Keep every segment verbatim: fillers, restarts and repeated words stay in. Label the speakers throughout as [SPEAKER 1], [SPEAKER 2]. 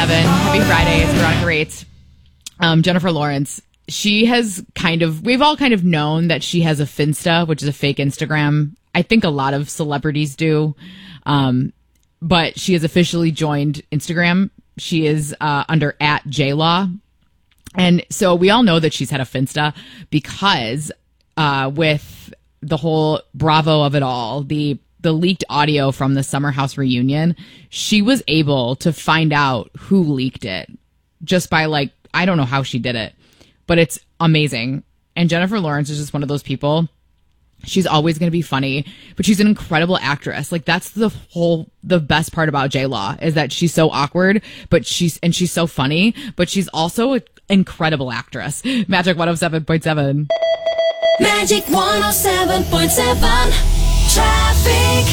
[SPEAKER 1] seven. Happy Friday. It's Veronica Rates. Um, Jennifer Lawrence. She has kind of, we've all kind of known that she has a Finsta, which is a fake Instagram. I think a lot of celebrities do. Um, but she has officially joined Instagram. She is uh, under at JLaw. And so we all know that she's had a Finsta because uh, with the whole Bravo of it all, the the leaked audio from the Summer House reunion, she was able to find out who leaked it just by like, I don't know how she did it, but it's amazing. And Jennifer Lawrence is just one of those people. She's always going to be funny, but she's an incredible actress. Like that's the whole, the best part about JLaw is that she's so awkward, but she's, and she's so funny, but she's also an incredible actress. Magic one oh seven point seven.
[SPEAKER 2] Magic one oh seven point seven. Traffic.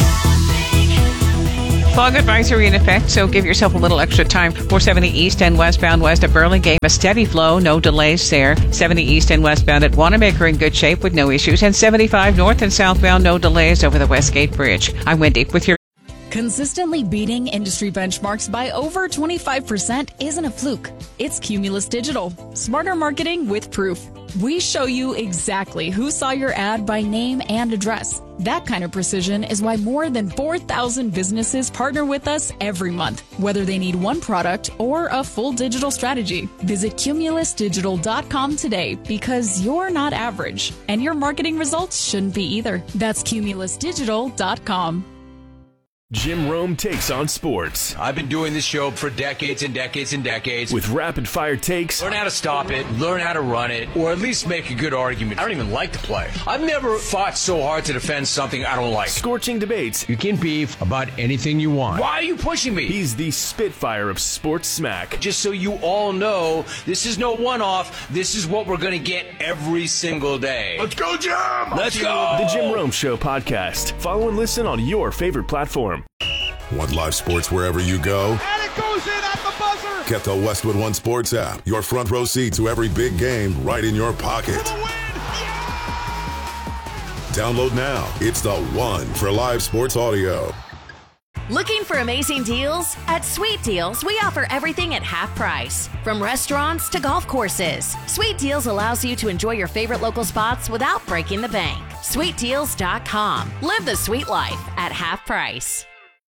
[SPEAKER 3] Fog advisory in effect, so give yourself a little extra time. four seventy east and westbound west of Burlingame, a steady flow, no delays there. seventy east and westbound at Wanamaker in good shape with no issues. And seventy-five north and southbound, no delays over the Westgate Bridge. I'm Wendy with your...
[SPEAKER 4] Consistently beating industry benchmarks by over twenty-five percent isn't a fluke. It's Cumulus Digital. Smarter marketing with proof. We show you exactly who saw your ad by name and address. That kind of precision is why more than four thousand businesses partner with us every month, whether they need one product or a full digital strategy. Visit cumulus digital dot com today because you're not average, and your marketing results shouldn't be either. That's cumulus digital dot com.
[SPEAKER 5] Jim Rome takes on sports.
[SPEAKER 6] I've been doing this show for decades and decades and decades.
[SPEAKER 5] With rapid-fire takes.
[SPEAKER 6] Learn how to stop it, learn how to run it, or at least make a good argument. I don't even like to play. I've never fought so hard to defend something I don't like.
[SPEAKER 5] Scorching debates.
[SPEAKER 6] You can beef about anything you want. Why are you pushing me?
[SPEAKER 5] He's the Spitfire of sports smack.
[SPEAKER 6] Just so you all know, this is no one-off. This is what we're going to get every single day.
[SPEAKER 5] Let's go, Jim!
[SPEAKER 6] Let's go!
[SPEAKER 5] The Jim Rome Show podcast. Follow and listen on your favorite platform.
[SPEAKER 7] Want live sports wherever you go?
[SPEAKER 8] And it goes in at the buzzer!
[SPEAKER 7] Get the Westwood One Sports app. Your front row seat to every big game right in your pocket.
[SPEAKER 8] For the win! Yeah!
[SPEAKER 7] Download now. It's the one for live sports audio.
[SPEAKER 9] Looking for amazing deals? At Sweet Deals, we offer everything at half price. From restaurants to golf courses, Sweet Deals allows you to enjoy your favorite local spots without breaking the bank. sweet deals dot com. Live the sweet life at half price.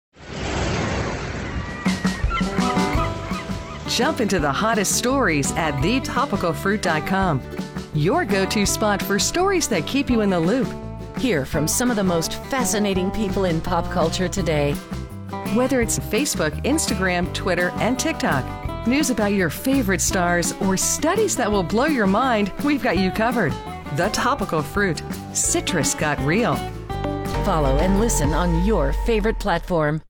[SPEAKER 10] Jump into the hottest stories at the topical fruit dot com. Your go-to spot for stories that keep you in the loop.
[SPEAKER 11] Hear from some of the most fascinating people in pop culture today.
[SPEAKER 10] Whether it's Facebook, Instagram, Twitter, and TikTok, news about your favorite stars, or studies that will blow your mind, we've got you covered. The Topical Fruit. Citrus got real.
[SPEAKER 11] Follow and listen on your favorite platform.